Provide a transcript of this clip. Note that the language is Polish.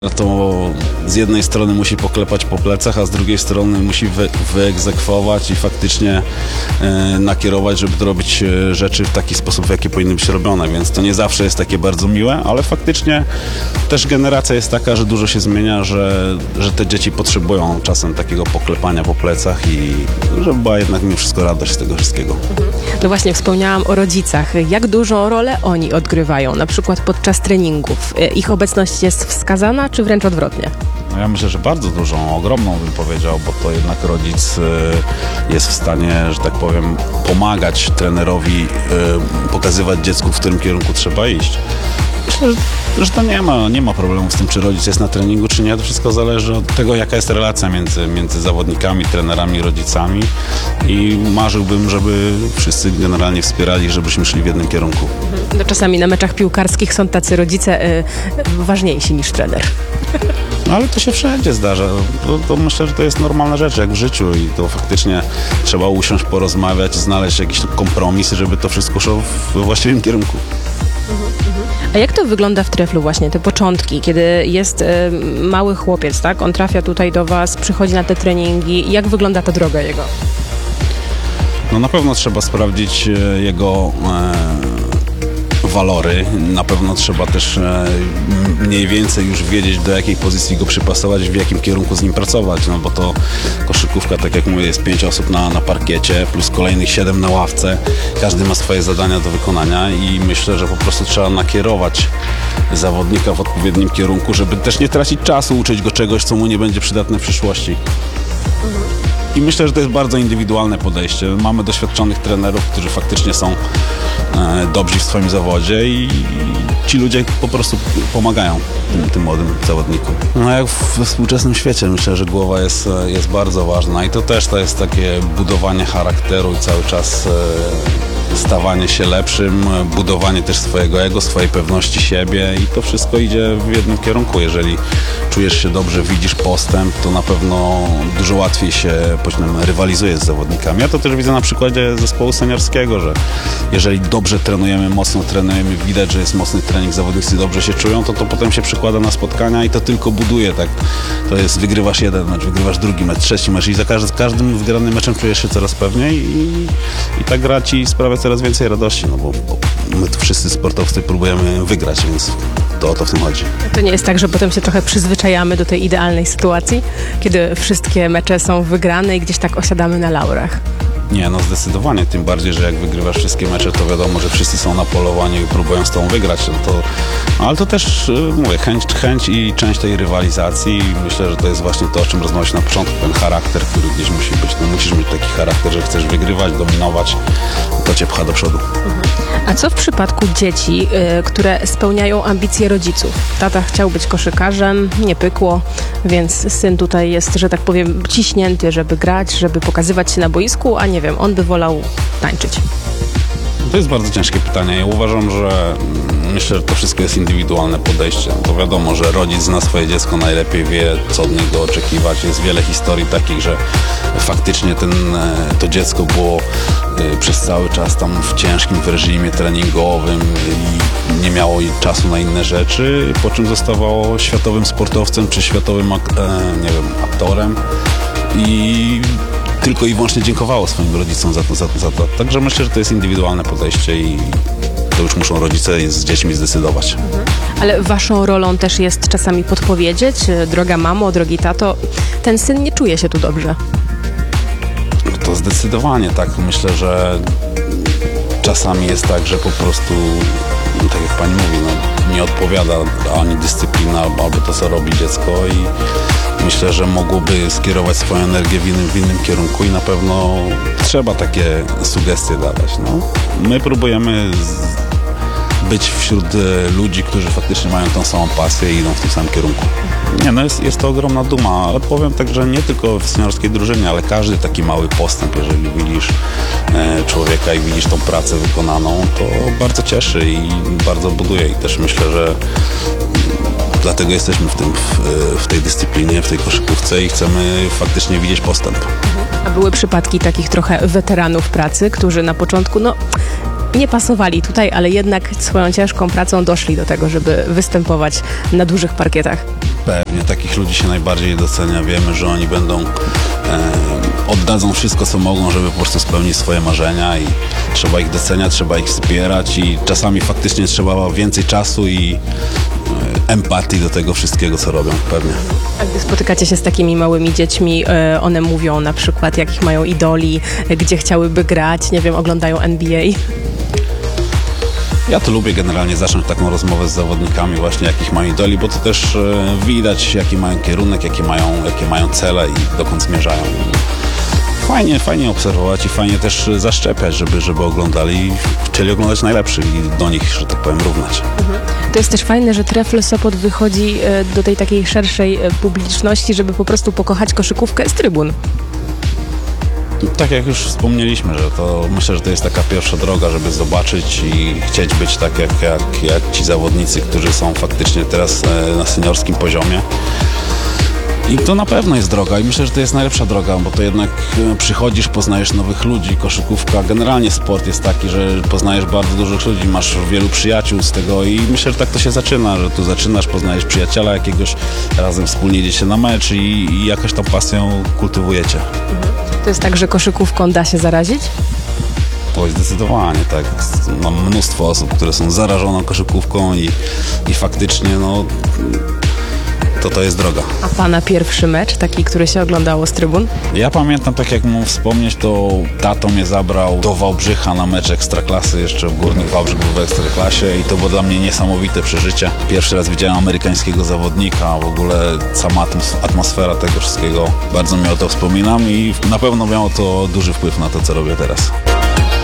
To z jednej strony musi poklepać po plecach, a z drugiej strony musi wyegzekwować i faktycznie nakierować, żeby to robić rzeczy w taki sposób, w jaki powinny być robione, więc to nie zawsze jest takie bardzo miłe, ale faktycznie też generacja jest taka, że dużo się zmienia, że te dzieci potrzebują czasem takiego poklepania po plecach i żeby była jednak mimo wszystko radość z tego wszystkiego. No właśnie, wspomniałam o rodzicach. Jak dużą rolę oni odgrywają, na przykład podczas treningów? Ich obecność jest wskazana, czy wręcz odwrotnie? No ja myślę, że bardzo dużą, ogromną bym powiedział, bo to jednak rodzic jest w stanie, że tak powiem, pomagać trenerowi, pokazywać dziecku, w którym kierunku trzeba iść. Myślę, że to nie ma problemu z tym, czy rodzic jest na treningu, czy nie. To wszystko zależy od tego, jaka jest relacja między zawodnikami, trenerami, rodzicami i marzyłbym, żeby wszyscy generalnie wspierali, żebyśmy szli w jednym kierunku. No, czasami na meczach piłkarskich są tacy rodzice ważniejsi niż trener. No ale to się wszędzie zdarza. To myślę, że to jest normalna rzecz, jak w życiu i to faktycznie trzeba usiąść, porozmawiać, znaleźć jakiś kompromis, żeby to wszystko szło we właściwym kierunku. A jak to wygląda w Treflu właśnie, te początki, kiedy jest mały chłopiec, tak? On trafia tutaj do was, przychodzi na te treningi. Jak wygląda ta droga jego? No na pewno trzeba sprawdzić jego walory. Na pewno trzeba też mniej więcej już wiedzieć, do jakiej pozycji go przypasować, w jakim kierunku z nim pracować, no bo to koszykówka, tak jak mówię, jest 5 osób na parkiecie, plus kolejnych 7 na ławce. Każdy ma swoje zadania do wykonania i myślę, że po prostu trzeba nakierować zawodnika w odpowiednim kierunku, żeby też nie tracić czasu, uczyć go czegoś, co mu nie będzie przydatne w przyszłości. I myślę, że to jest bardzo indywidualne podejście. Mamy doświadczonych trenerów, którzy faktycznie są dobrzy w swoim zawodzie i ci ludzie po prostu pomagają tym młodym zawodnikom. No jak we współczesnym świecie myślę, że głowa jest bardzo ważna i to też to jest takie budowanie charakteru i cały czas stawanie się lepszym, budowanie też swojego ego, swojej pewności siebie i to wszystko idzie w jednym kierunku. Jeżeli czujesz się dobrze, widzisz postęp, to na pewno dużo łatwiej się rywalizuje z zawodnikami. Ja to też widzę na przykładzie zespołu seniorskiego, że jeżeli dobrze trenujemy, mocno trenujemy, widać, że jest mocny trening, zawodnicy dobrze się czują, to potem się przekłada na spotkania i to tylko buduje, tak? To jest, wygrywasz jeden mecz, wygrywasz drugi mecz, trzeci mecz i za każdym wygranym meczem czujesz się coraz pewniej i ta gra ci sprawia coraz więcej radości, no bo my tu wszyscy sportowcy próbujemy wygrać, więc to o to w tym chodzi. To nie jest tak, że potem się trochę przyzwyczajamy do tej idealnej sytuacji, kiedy wszystkie mecze są wygrane i gdzieś tak osiadamy na laurach? Nie, no zdecydowanie, tym bardziej, że jak wygrywasz wszystkie mecze, to wiadomo, że wszyscy są na polowaniu i próbują z tobą wygrać, ale to też, mówię, chęć i część tej rywalizacji i myślę, że to jest właśnie to, o czym rozmawialiśmy na początku, ten charakter, który gdzieś musi być, no musisz mieć taki charakter, że chcesz wygrywać, dominować, to cię pcha do przodu. A co w przypadku dzieci, które spełniają ambicje rodziców? Tata chciał być koszykarzem, nie pykło, więc syn tutaj jest, że tak powiem, ciśnięty, żeby grać, żeby pokazywać się na boisku, a nie wiem, on by wolał tańczyć. To jest bardzo ciężkie pytanie. Ja uważam, że myślę, że to wszystko jest indywidualne podejście. To wiadomo, że rodzic zna swoje dziecko najlepiej, wie, co od niego oczekiwać. Jest wiele historii takich, że faktycznie to dziecko było przez cały czas tam w ciężkim reżimie treningowym i nie miało czasu na inne rzeczy, po czym zostawało światowym sportowcem czy światowym aktorem i tylko i wyłącznie dziękowało swoim rodzicom za to. Także myślę, że to jest indywidualne podejście i to już muszą rodzice z dziećmi zdecydować. Ale waszą rolą też jest czasami podpowiedzieć, droga mamo, drogi tato, ten syn nie czuje się tu dobrze. To zdecydowanie tak. Myślę, że czasami jest tak, że po prostu, tak jak pani mówi, nie odpowiada ani dyscyplina, albo to, co robi dziecko i myślę, że mogłoby skierować swoją energię w innym kierunku i na pewno trzeba takie sugestie dawać. No. My próbujemy być wśród ludzi, którzy faktycznie mają tą samą pasję i idą w tym samym kierunku. Nie, no jest to ogromna duma, ale powiem tak, że nie tylko w seniorskiej drużynie, ale każdy taki mały postęp, jeżeli widzisz człowieka i widzisz tą pracę wykonaną, to bardzo cieszy i bardzo buduje i też myślę, że dlatego jesteśmy w tej dyscyplinie, w tej koszykówce i chcemy faktycznie widzieć postęp. A były przypadki takich trochę weteranów pracy, którzy na początku nie pasowali tutaj, ale jednak swoją ciężką pracą doszli do tego, żeby występować na dużych parkietach. Pewnie takich ludzi się najbardziej docenia. Wiemy, że oni będą oddadzą wszystko, co mogą, żeby po prostu spełnić swoje marzenia i trzeba ich doceniać, trzeba ich wspierać i czasami faktycznie trzeba więcej czasu i empatii do tego wszystkiego, co robią, pewnie. A gdy spotykacie się z takimi małymi dziećmi, one mówią na przykład, jakich mają idoli, gdzie chciałyby grać, nie wiem, oglądają NBA. Ja to lubię generalnie zacząć taką rozmowę z zawodnikami właśnie, jakich mają idoli, bo to też widać, jaki mają kierunek, jakie mają cele i dokąd zmierzają. Fajnie obserwować i fajnie też zaszczepiać, żeby oglądali i chcieli oglądać najlepszych i do nich, że tak powiem, równać. To jest też fajne, że Trefl Sopot wychodzi do tej takiej szerszej publiczności, żeby po prostu pokochać koszykówkę z trybun. Tak jak już wspomnieliśmy, że to myślę, że to jest taka pierwsza droga, żeby zobaczyć i chcieć być tak jak ci zawodnicy, którzy są faktycznie teraz na seniorskim poziomie. I to na pewno jest droga i myślę, że to jest najlepsza droga, bo to jednak przychodzisz, poznajesz nowych ludzi, koszykówka, generalnie sport jest taki, że poznajesz bardzo dużych ludzi, masz wielu przyjaciół z tego i myślę, że tak to się zaczyna, że tu zaczynasz, poznajesz przyjaciela jakiegoś, razem wspólnie idziecie na mecz i jakoś tą pasją kultywujecie. To jest tak, że koszykówką da się zarazić? To zdecydowanie, tak. Mam mnóstwo osób, które są zarażone koszykówką i faktycznie to jest droga. A pana pierwszy mecz, taki, który się oglądało z trybun? Ja pamiętam, tak jak mógł wspomnieć, to tato mnie zabrał do Wałbrzycha na mecz Ekstraklasy, jeszcze w Górnik Wałbrzych był w Ekstraklasie i to było dla mnie niesamowite przeżycie. Pierwszy raz widziałem amerykańskiego zawodnika, w ogóle sama atmosfera tego wszystkiego, bardzo mi o to wspominam i na pewno miało to duży wpływ na to, co robię teraz.